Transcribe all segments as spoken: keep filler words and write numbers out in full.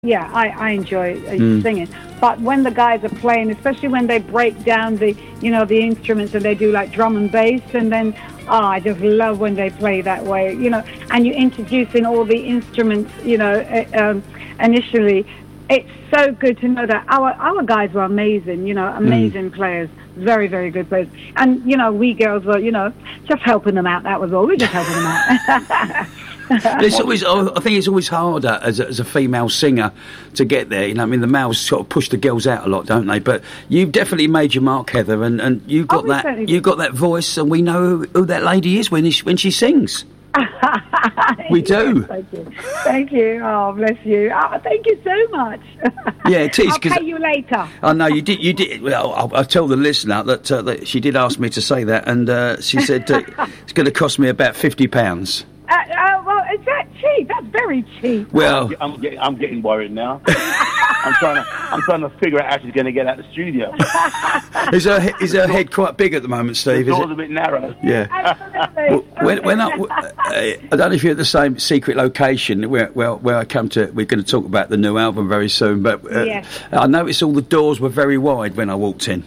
Yeah, I, I enjoy uh, Mm. singing. But when the guys are playing, especially when they break down the, you know, the instruments and they do like drum and bass, and then, oh, I just love when they play that way, you know, and you're introducing all the instruments, you know, uh, um, initially. It's so good to know that our, our guys were amazing, you know, amazing players. Very, very good players. And, you know, we girls were, you know, just helping them out. That was all. We were just helping them out. It's always, I think it's always harder as a, as a female singer to get there. You know, I mean, the males sort of push the girls out a lot, don't they? But you've definitely made your mark, Heather, and, and you've got Oh, we that, certainly you've got that voice, and we know who, who that lady is when she, when she sings. We do. Yes, thank you. Thank you. Oh, bless you. Oh, thank you so much. Yeah, it is. I'll 'cause pay you later. I know you did. You did. Well, I'll, I'll tell the listener that, uh, that she did ask me to say that, and uh, she said uh, it's going to cost me about fifty pounds. Uh, uh, well, is that cheap? That's very cheap. Well, I'm getting, I'm getting worried now. I'm trying to, I'm trying to figure out how she's going to get out of the studio. is her he- is her head quite big at the moment, Steve? The Is door's it? a bit narrow. Yeah. Absolutely. Well, when, when I, uh, I don't know if you're at the same secret location where, where, where I come to. We're going to talk about the new album very soon, but uh, Yes. I noticed all the doors were very wide when I walked in.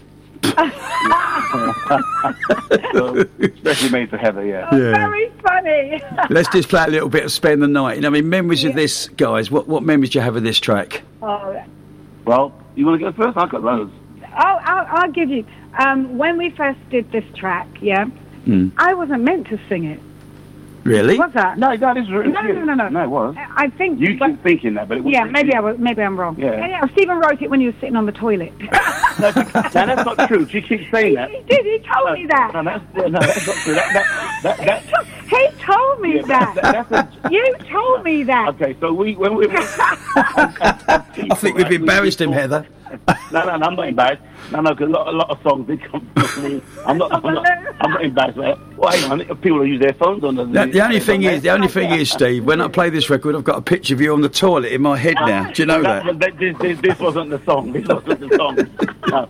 So, especially made for Heather, yeah. Oh, very funny. Let's just play a little bit of "Spend the Night." You know, I mean, memories of this, guys. What what memories do you have of this track? Oh, Well, you want to go first? I've got loads. Oh, I'll, I'll give you. Um, when we first did this track, yeah, Mm. I wasn't meant to sing it. Really? Was that? No, that is really No, no, no, no. No, it was. I think. You but- keep thinking that, but it was. yeah, maybe I was. Maybe I'm wrong. Yeah. yeah. Stephen wrote it when he was sitting on the toilet. No, that's not true. She keeps saying that. He did. He told me that. No, that's, no, that's not true. That, that, that, that, He told me yeah, that. that- that's a, You told me that. okay, so we when we. I think we've embarrassed him, Heather. No, no, no, I'm not embarrassed. No, no, because a lot, a lot of songs did come from me. I'm not, I'm not, I'm not embarrassed. About it. Well, hang on, people who use their phones on the. The, the only thing is, the only thing is, Steve, when I play this record, I've got a picture of you on the toilet in my head now. Do you know that? That, that, this, this, this wasn't the song. This wasn't the song. No,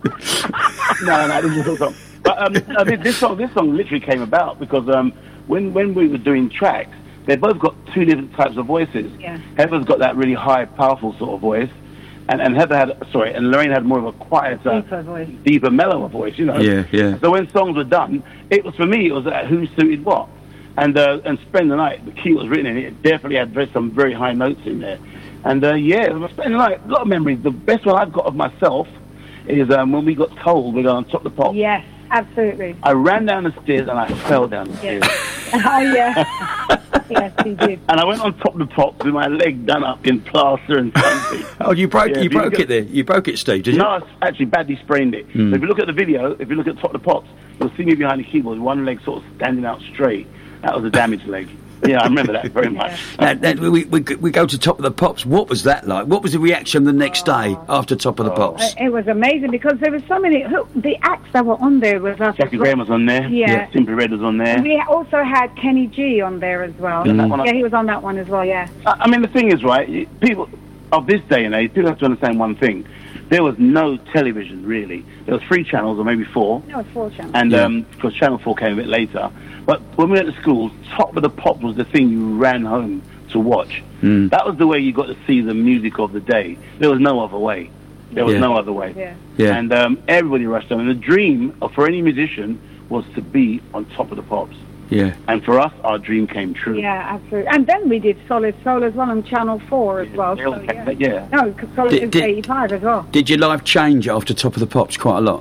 no, no this wasn't the song. But um, I mean, this song, this song literally came about because um, when when we were doing tracks, they both got two different types of voices. Yeah. Heather's got that really high, powerful sort of voice, and and Heather had sorry, and Lorraine had more of a quieter, Deeper voice. deeper, mellower voice. You know. Yeah, yeah. So when songs were done, it was for me. It was uh, who suited what, and uh, and Spend the Night. The key was written in it. It definitely had very, some very high notes in there, and uh, yeah, Spend the Night. A lot of memories. The best one I've got of myself is um, when we got told we're going on Top the Pops. Yes, absolutely. I ran down the stairs and I fell down the stairs. Oh yeah. Yes, he did. And I went on Top of the Pops with my leg done up in plaster and something. Oh, you broke Yeah, you if you broke look it at- there. You broke it, Steve, did you? No, I actually badly sprained it. Mm. So if you look at the video, if you look at Top of the Pops, you'll see me behind the keyboard, one leg sort of standing out straight. That was a damaged leg. Yeah, I remember that very much. Now, now, we, we we go to Top of the Pops. What was that like? What was the reaction the next day after Top of the Pops? It was amazing because there were so many. Who, the acts that were on there was us. Jackie Graham was on there. Yeah. Simply Red was on there. And we also had Kenny G on there as well. Mm. That one- Yeah, he was on that one as well. Yeah. I I mean, the thing is, right, y- people of this day and age, people have to understand one thing. There was no television, really. There was three channels, or maybe four. No, it's four channels. And Yeah. um, because Channel four came a bit later. But when we went to school, Top of the Pops was the thing you ran home to watch. Mm. That was the way you got to see the music of the day. There was no other way. There was Yeah. no other way. Yeah. Yeah. And um, everybody rushed on. And the dream of, for any musician was to be on Top of the Pops. Yeah. And for us, our dream came true. Yeah, absolutely. And then we did Solid Soul as well on Channel four as well. They all So, kept yeah. that, yeah. No, 'cause Solid Did- is did- eighty-five as well. Did your life change after Top of the Pops quite a lot?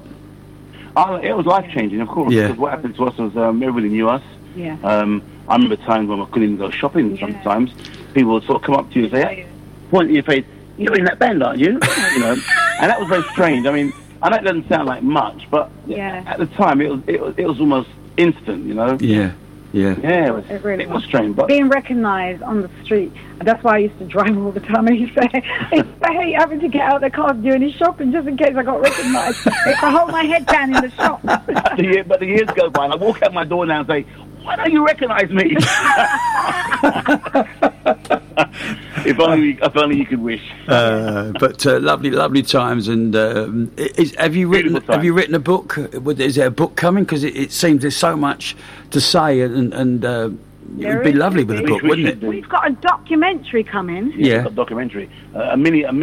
Oh, it was life changing, of course. Yeah. Because what happened to us was um, everybody knew us. Yeah. Um, I remember times when I couldn't even go shopping. Yeah. Sometimes people would sort of come up to you and say, hey, point in your face, "You're in that band, aren't you?" You know, and that was very strange. I mean, I know it doesn't sound like much, but Yeah. at the time it was it was it was almost instant. You know. Yeah. Yeah. Yeah, it was, It really it was was. strange, but Being recognised on the street. That's why I used to drive all the time. I used to, I hate having to get out of the car doing his shopping just in case I got recognised. If I hold my head down in the shop. the year, but the years go by, and I walk out my door now and say, "Why don't you recognise me?" if only, if only you could wish. Uh, but uh, lovely, lovely times. And um, is, have you written? Beautiful time. Have you written a book? Would- Is there a book coming? Because it, it seems there's so much to say, and and uh, It There would be is, lovely with a indeed. book, wouldn't it? do. We've got a documentary coming. Yeah. A documentary, uh, a mini, a